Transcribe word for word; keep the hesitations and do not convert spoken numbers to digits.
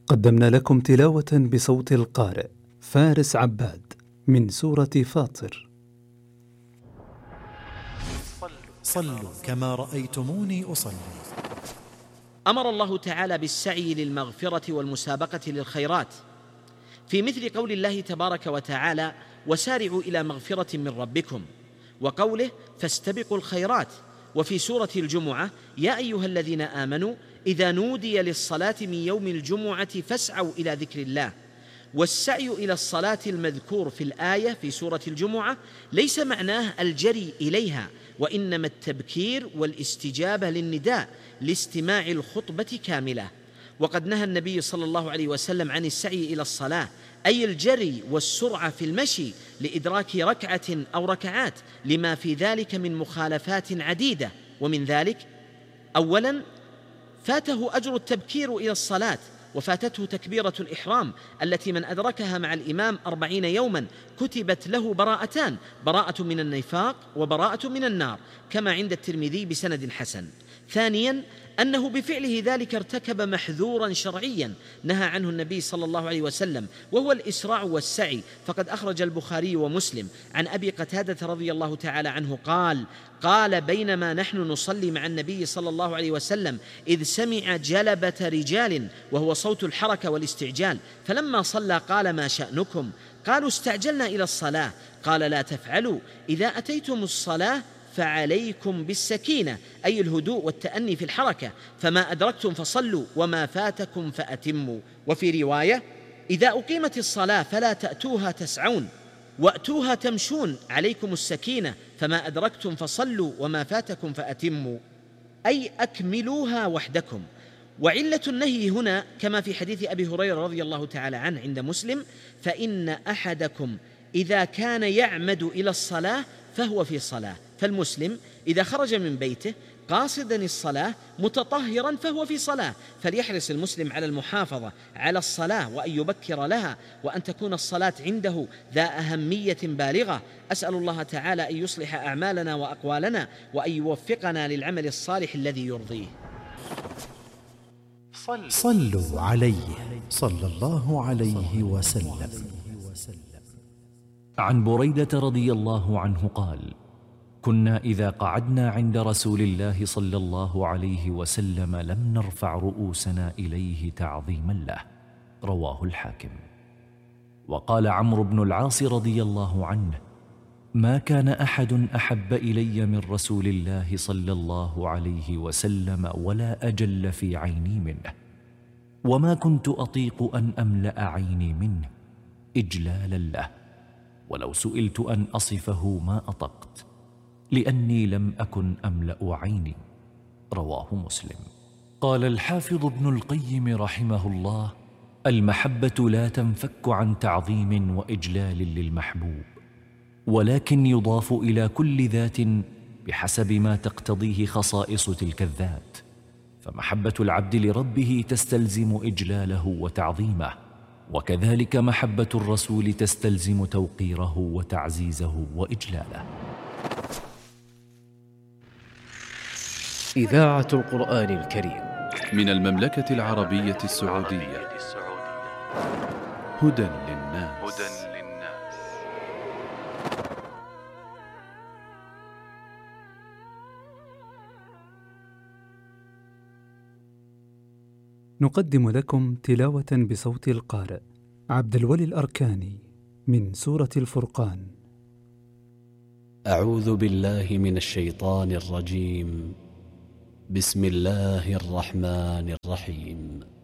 قدمنا لكم تلاوة بصوت القارئ فارس عباد من سورة فاطر. صلوا كما رأيتموني أصلي. أمر الله تعالى بالسعي للمغفرة والمسابقة للخيرات في مثل قول الله تبارك وتعالى: وسارعوا إلى مغفرة من ربكم، وقوله: فاستبقوا الخيرات. وفي سورة الجمعة: يا أيها الذين آمنوا إذا نودي للصلاة من يوم الجمعة فاسعوا إلى ذكر الله. والسعي إلى الصلاة المذكور في الآية في سورة الجمعة ليس معناه الجري إليها، وإنما التبكير والاستجابة للنداء لاستماع الخطبة كاملة. وقد نهى النبي صلى الله عليه وسلم عن السعي إلى الصلاة، أي الجري والسرعة في المشي لإدراك ركعة أو ركعات، لما في ذلك من مخالفات عديدة. ومن ذلك: أولاً، فاته أجر التبكير إلى الصلاة، وفاتته تكبيرة الإحرام التي من أدركها مع الإمام أربعين يوما كتبت له براءتان: براءة من النفاق وبراءة من النار، كما عند الترمذي بسند حسن. ثانياً، أنه بفعله ذلك ارتكب محذوراً شرعياً نهى عنه النبي صلى الله عليه وسلم، وهو الإسراع والسعي. فقد أخرج البخاري ومسلم عن أبي قتادة رضي الله تعالى عنه قال: قال بينما نحن نصلي مع النبي صلى الله عليه وسلم إذ سمع جلبة رجال، وهو صوت الحركة والاستعجال، فلما صلى قال: ما شأنكم؟ قالوا: استعجلنا إلى الصلاة. قال: لا تفعلوا، إذا أتيتم الصلاة فعليكم بالسكينة، أي الهدوء والتأني في الحركة، فما أدركتم فصلوا وما فاتكم فأتموا. وفي رواية: إذا أقيمت الصلاة فلا تأتوها تسعون وأتوها تمشون، عليكم السكينة، فما أدركتم فصلوا وما فاتكم فأتموا، أي أكملوها وحدكم. وعلة النهي هنا كما في حديث أبي هريرة رضي الله تعالى عنه عند مسلم: فإن أحدكم إذا كان يعمد إلى الصلاة فهو في صلاة. فالمسلم إذا خرج من بيته قاصدا الصلاة متطهرا فهو في صلاة، فليحرص المسلم على المحافظة على الصلاة وأن يبكر لها، وأن تكون الصلاة عنده ذا أهمية بالغة. أسأل الله تعالى أن يصلح أعمالنا وأقوالنا، وأن يوفقنا للعمل الصالح الذي يرضيه. صلوا عليه صلى الله عليه وسلم. عن بريدة رضي الله عنه قال: كنا إذا قعدنا عند رسول الله صلى الله عليه وسلم لم نرفع رؤوسنا إليه تعظيما له. رواه الحاكم. وقال عمرو بن العاص رضي الله عنه: ما كان أحد أحب إلي من رسول الله صلى الله عليه وسلم ولا أجل في عيني منه، وما كنت أطيق أن أملأ عيني منه إجلالا له، ولو سئلت أن أصفه ما أطقت، لأني لم أكن أملأ عيني. رواه مسلم. قال الحافظ ابن القيم رحمه الله: المحبة لا تنفك عن تعظيم وإجلال للمحبوب، ولكن يضاف إلى كل ذات بحسب ما تقتضيه خصائص تلك الذات، فمحبة العبد لربه تستلزم إجلاله وتعظيمه، وكذلك محبة الرسول تستلزم توقيره وتعزيزه وإجلاله. إذاعة القرآن الكريم من المملكة العربية السعودية. هدى للناس. نقدم لكم تلاوة بصوت القارئ عبد الولي الأركاني من سورة الفرقان. أعوذ بالله من الشيطان الرجيم. بسم الله الرحمن الرحيم.